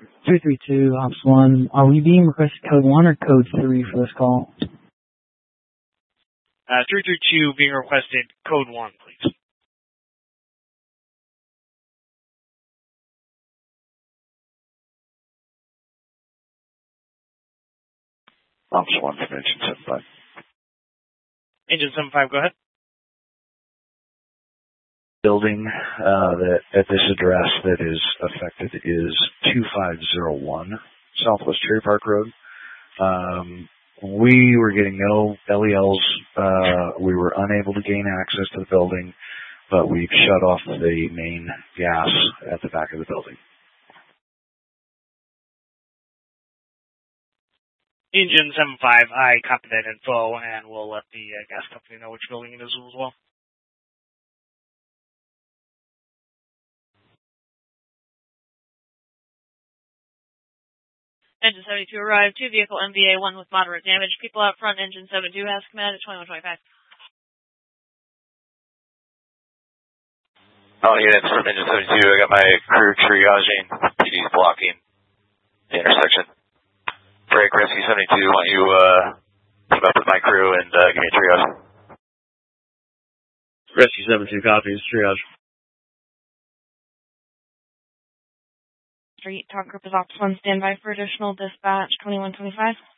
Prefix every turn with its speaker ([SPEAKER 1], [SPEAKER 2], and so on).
[SPEAKER 1] 332, Ops 1. Are we being requested code 1 or code 3 for this call?
[SPEAKER 2] 332 being requested code 1, please.
[SPEAKER 3] Ops 1 from Engine 75.
[SPEAKER 2] Engine 75, go ahead.
[SPEAKER 3] Building that at this address that is affected is 2501 Southwest Cherry Park Road. We were getting no LELs. We were unable to gain access to the building, but we've shut off the main gas at the back of the building.
[SPEAKER 2] Engine 75, I copy that info, and we'll let the gas company know which building it is as well.
[SPEAKER 4] Engine 72 arrived. 2 vehicle MVA, 1 with moderate damage. People out front, Engine 72 has command at 2125.
[SPEAKER 5] All units from Engine 72, I got my crew triaging. PD's blocking the intersection. Break, Rescue 72, why don't you team up with my crew and give me a triage?
[SPEAKER 6] Rescue 72 copies, triage.
[SPEAKER 4] Street, Talk Group is Ops 1, standby for additional dispatch 2125.